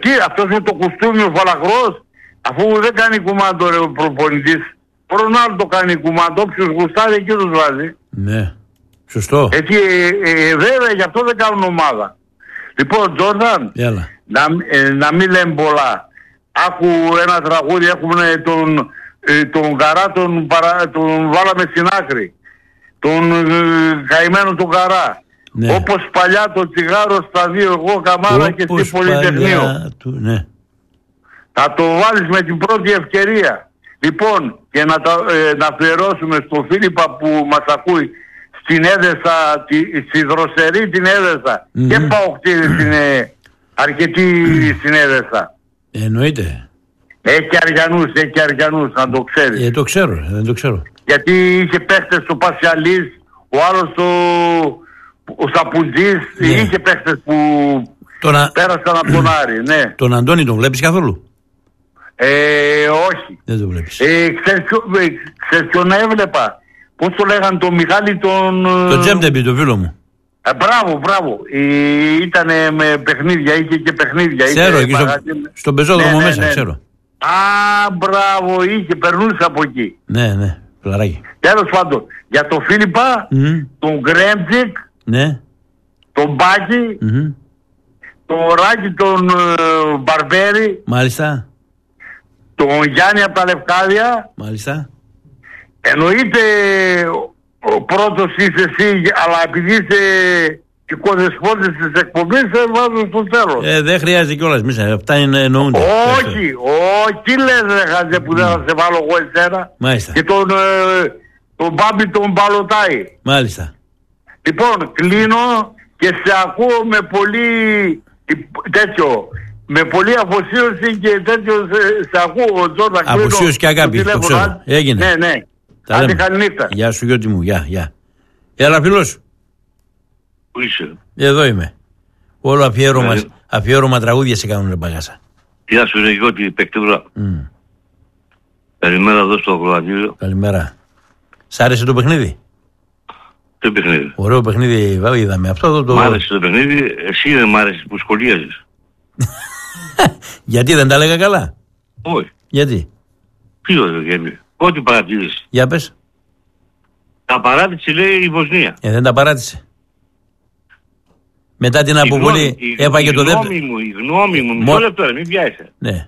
αυτός με το κουστούμι ο Φαλαχρός, αφού δεν κάνει κουμάντο ρε ο προπονητής, προνάλλου το κάνει κουμάντο, όποιος γουστάρει εκεί τους βάζει. Ναι, σωστό. Έτσι, βέβαια γι' αυτό δεν κάνουν ομάδα. Λοιπόν, Τζόρνταν, να μην λέμε πολλά. Άκου ένα τραγούδι, έχουμε τον Καρά, τον βάλαμε στην άκρη. Τον καημένο τον Καρά. Ναι. Όπως παλιά το τσιγάρο στα δύο, εγώ Καμάρα και εσύ Πολυτεχνείο. Ναι. Θα το βάλεις με την πρώτη ευκαιρία. Λοιπόν, και να αφιερώσουμε στον Φίλιππα που μας ακούει, στην Έδεσα, στη Δροσερή την Έδεσα, και Παοκτήρης είναι αρκετή στην Έδεσα. Εννοείται. Έχει Αριανούς, να το ξέρεις. Το ξέρω, δεν το ξέρω. Γιατί είχε παίχτες ο Πασιαλής, ο άλλος ο Σαπουτζής, είχε παίχτες που πέρασαν από τον Άρη, ναι. Τον Αντώνη τον βλέπεις καθόλου? Όχι. Δεν τον βλέπεις. Ξέρεις ποιον έβλεπα? Πώς το λέγανε, τον Μιχάλη Το Τζέμπτεμπι, το φίλο μου. Μπράβο. Ήτανε με παιχνίδια, είχε και παιχνίδια. Ξέρω, εκεί στον πεζόδρομο μέσα, ξέρω. Μπράβο, περνούσε από εκεί. Ναι, πλαράκι. Τέλος πάντων, για τον Φίλιππα, τον Γκρέμτζικ, ναι, τον Μπάκη, τον Ράκη, τον Μπαρμπέρι, μάλιστα, τον Γιάννη από τα Λευκάδια, μάλιστα. Εννοείται ο πρώτος είσαι εσύ, αλλά επειδή είσαι και κοδεσπότης της εκπομπής, σε βάζω στο τέλος. Δεν χρειάζεται κιόλας, αυτά εννοούνται. Όχι λες ρε Χατζέ που δεν θα σε βάλω εγώ εσένα. Μάλιστα. Και τον Μπάμπη τον Παλωτάι. Μάλιστα. Λοιπόν, κλείνω και σε ακούω με πολύ με πολύ αφοσίωση και τέτοιο σε ακούω, Τζόρνταν. Αφοσίωση και αγάπη, το ξέρω. Έγινε. Ναι. Άντε καλή νύχτα. Γεια σου Γιώτη μου, γεια. Έλα φίλος. Πού είσαι? Εδώ είμαι. Όλο αφιέρωμα τραγούδια σε κάνουν παγάσα. Γεια σου ρε Γιώτη, παικτήρα. Καλημέρα εδώ στο ακροατήριο. Καλημέρα. Σ' άρεσε το παιχνίδι? Το παιχνίδι. Ωραίο παιχνίδι, είδαμε. Αυτό εδώ το... Μ' άρεσε το παιχνίδι, εσύ δεν μ' άρεσε που σχολίαζες. Γιατί δεν τα λέγα καλά? Όχι. Γιατί? Ποιο γιατί? Ό,τι παρατήρησε. Για πες. Τα παράτησε λέει η Βοσνία. Δεν τα παράτησε. Μετά την αποβολή έπαγε το δεύτερο. Η γνώμη μου, μισό λεπτό ρε, μην πιάσεις. Ναι.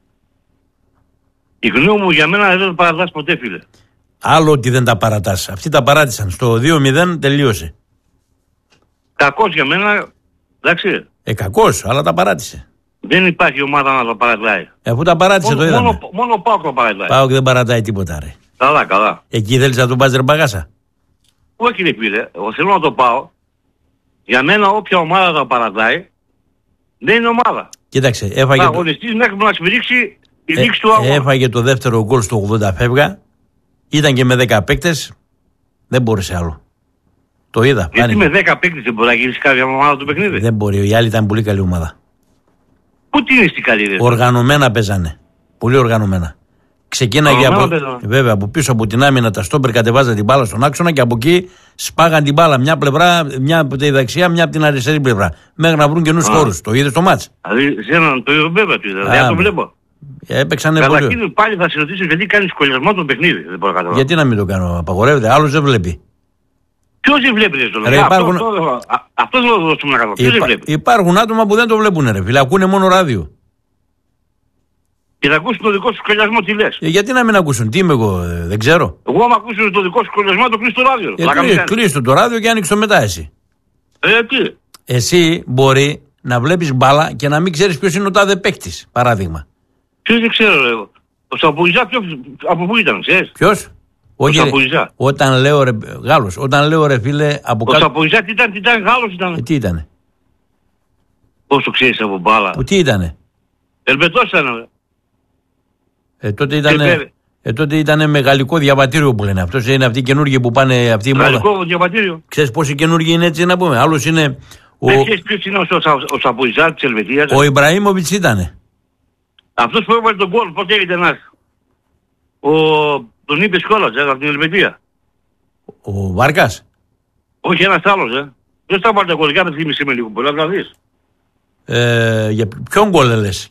Η γνώμη μου για μένα δεν τα παρατάς ποτέ φίλε. Άλλο ότι δεν τα παρατάς. Αυτοί τα παράτησαν. Στο 2-0 τελείωσε. Κακός για μένα, εντάξει. Κακός, αλλά τα παράτησε. Δεν υπάρχει ομάδα να τα παρατάει. Αφού τα παράτησε το είδαμε. Μόνο ΠΑΟΚ το παρατάει. ΠΑΟΚ δεν παρατάει τίποτα ρε. Καλά. Εκεί θέλεις να τον πας ρε μπαγάσα? Όχι ρε φίλε, εγώ θέλω να το πάω. Για μένα όποια ομάδα τα παρατάει δεν είναι ομάδα. Κοίταξε, έφαγε. Αγωνιστής μέχρι να σφυρίξει η λήξη του αγώνα. Έφαγε το δεύτερο γκολ στο 80 φεύγα. Ήταν και με 10 παίκτες. Δεν μπόρεσε άλλο. Το είδα. Γιατί με 10 παίκτες δεν μπορεί να γυρίσει κάποια ομάδα του παιχνίδι? Δεν μπορεί. Η άλλη ήταν πολύ καλή ομάδα. Πού τι είναι στη καλή ρε? Οργανωμένα παίζανε. Πολύ οργανωμένα. Ξεκίναγε βέβαια από πίσω από την άμυνα τα στόπερ, κατεβάζαν την μπάλα στον άξονα και από εκεί σπάγαν την μπάλα μια πλευρά, μια από τη δεξιά, μια από την αριστερή πλευρά. Μέχρι να βρουν καινούς χώρους. Το είδες το μάτς? Δηλαδή, το είδα βέβαια το είδα. Δεν το βλέπω. Έπαιξανε πολύ. Καταρχήν πάλι θα σε ρωτήσω γιατί κάνεις σχολιασμό το παιχνίδι. Δεν μπορώ να καταλάβω. Γιατί να μην το κάνω? Απαγορεύεται. Άλλος δεν βλέπει. Ποιος δεν βλέπει ρε στον υπάρχουν... Αυτό δεν το δώσουμε να καταλάβω. Ποιος δεν βλέπει? Υπάρχουν άτομα που δεν το βλέπουν ρε φίλε. Ακούνε μόνο ράδιο. Και θα ακούσουν το δικό σου σχολιασμό τι λες. Γιατί να μην ακούσουν? Τι είμαι εγώ, δεν ξέρω. Εγώ άμα ακούσουν το δικό σου σχολιασμό το κλείσει το ράδιο. Κλείσει το ράδιο και άνοιξε το μετά εσύ. Τι? Εσύ μπορεί να βλέπεις μπάλα και να μην ξέρεις ποιος είναι ο τάδε παίκτης, παράδειγμα. Ποιος δεν ξέρω εγώ. Ο Σαπουριζά από πού ήταν, ξέρεις? Ποιος? Ο Σαπουριζά. Όταν λέω ρε Γάλλος, όταν λέω ρε φίλε από κάτω. Ο Σαπουριζά τι ήταν Γάλλος ήταν. Τι ήτανε? Πώς το ξέρεις από μπάλα? Τι ήτανε? Ελβετός ήταν. Τότε ήταν με γαλλικό διαβατήριο που λένε. Αυτός είναι αυτοί οι καινούργοι που πάνε αυτή η μόδα. Γαλλικό διαβατήριο. Ξέρεις πόσοι καινούργοι είναι έτσι να πούμε? Άλλος είναι. Δεν ξέρεις ποιος είναι ο Σαπουριζά της Ελβετίας? Ο Ιμπραήμοβιτς ήτανε. Αυτός που έβαλε τον γκολ, πώς έγινε ένας. Τον είπε Σκόλατς από την Ελβετία. Ο Βάρκας. Όχι ένας άλλος Ποιος τα βάλε τον γκολ? Για να θύμισε με λίγο. Μπορεί να τα δεις. Για ποιον γκολ λες?